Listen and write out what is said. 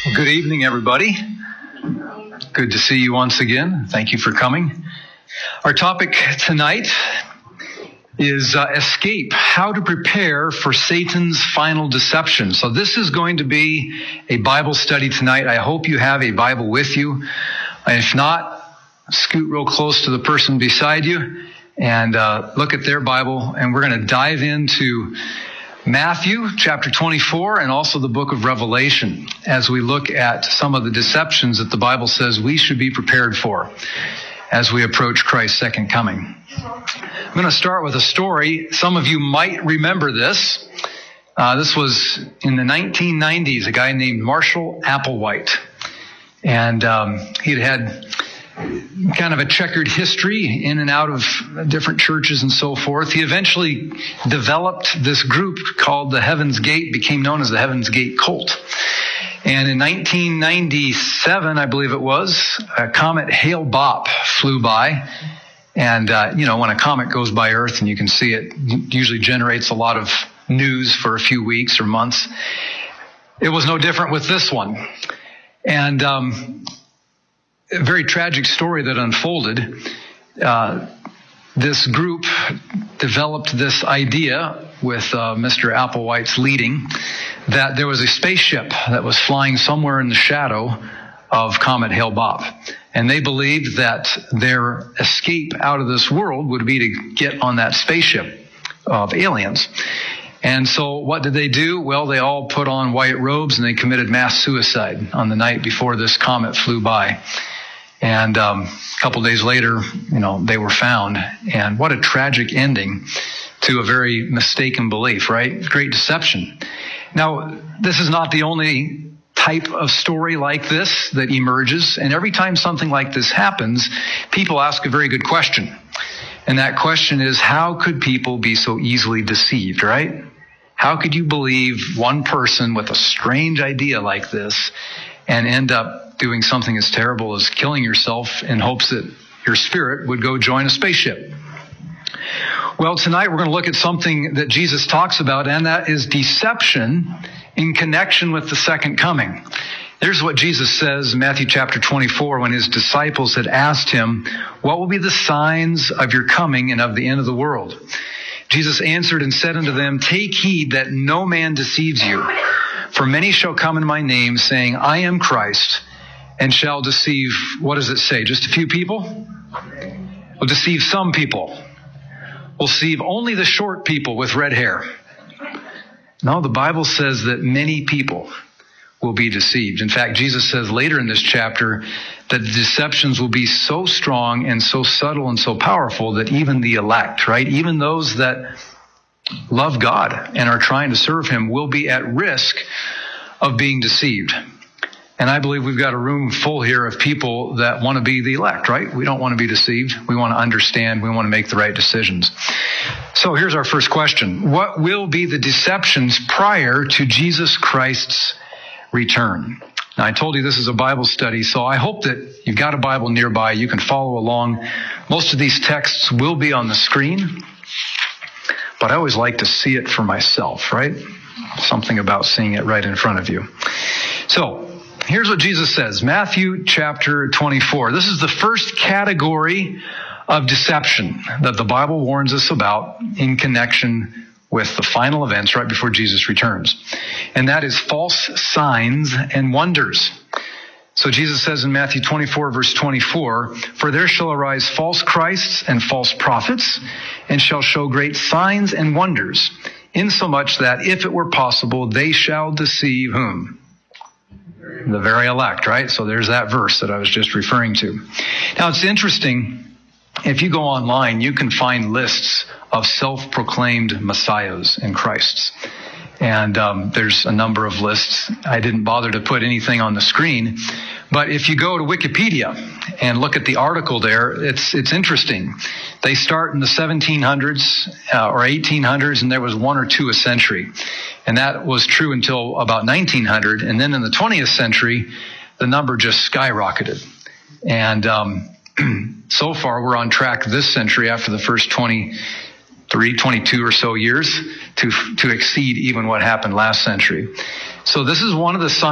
Well, good evening, everybody. Good to see you once again. Thank you for coming. Our topic tonight is escape, how to prepare for Satan's final deception. So this is going to be a Bible study tonight. I hope you have a Bible with you. If not, scoot real close to the person beside you and look at their Bible, and we're going to dive into Matthew chapter 24 and also the book of Revelation as we look at some of the deceptions that the Bible says we should be prepared for as we approach Christ's second coming. I'm going to start with a story. Some of you might remember this. This was in the 1990s, a guy named Marshall Applewhite. And he'd had kind of a checkered history in and out of different churches and so forth. He eventually developed this group called the Heaven's Gate, became known as the Heaven's Gate Cult. And in 1997, I believe it was, a comet Hale-Bopp flew by. And, when a comet goes by Earth and you can see it, usually generates a lot of news for a few weeks or months. It was no different with this one. And a very tragic story that unfolded. This group developed this idea with Mr. Applewhite's leading that there was a spaceship that was flying somewhere in the shadow of Comet Hale-Bopp. And they believed that their escape out of this world would be to get on that spaceship of aliens. And so what did they do? Well, they all put on white robes and they committed mass suicide on the night before this comet flew by. And a couple days later, they were found. And what a tragic ending to a very mistaken belief, right? Great deception. Now, this is not the only type of story like this that emerges. And every time something like this happens, people ask a very good question. And that question is, how could people be so easily deceived, right? How could you believe one person with a strange idea like this and end up doing something as terrible as killing yourself in hopes that your spirit would go join a spaceship? Well, tonight we're going to look at something that Jesus talks about, and that is deception in connection with the second coming. Here's what Jesus says in Matthew chapter 24 when his disciples had asked him, "What will be the signs of your coming and of the end of the world?" Jesus answered and said unto them, "Take heed that no man deceives you. For many shall come in my name, saying, I am Christ, and shall deceive," what does it say? Just a few people? Will deceive some people. Will deceive only the short people with red hair. No, the Bible says that many people will be deceived. In fact, Jesus says later in this chapter that the deceptions will be so strong and so subtle and so powerful that even the elect, right? Even those that love God and are trying to serve him will be at risk of being deceived. And I believe we've got a room full here of people that want to be the elect, right? We don't want to be deceived. We want to understand. We want to make the right decisions. So here's our first question. What will be the deceptions prior to Jesus Christ's return? Now, I told you this is a Bible study, so I hope that you've got a Bible nearby. You can follow along. Most of these texts will be on the screen, but I always like to see it for myself, right? Something about seeing it right in front of you. So here's what Jesus says, Matthew chapter 24. This is the first category of deception that the Bible warns us about in connection with the final events right before Jesus returns. And that is false signs and wonders. So Jesus says in Matthew 24, verse 24, "For there shall arise false Christs and false prophets, and shall show great signs and wonders, insomuch that if it were possible, they shall deceive" whom? The very elect, right? So there's that verse that I was just referring to. Now, it's interesting. If you go online, you can find lists of self-proclaimed messiahs and Christs. And there's a number of lists. I didn't bother to put anything on the screen. But if you go to Wikipedia and look at the article there, it's interesting. They start in the 1700s or 1800s, and there was one or two a century. And that was true until about 1900. And then in the 20th century, the number just skyrocketed. And so far, we're on track this century after the first 22 or so years to exceed even what happened last century. So this is one of the signs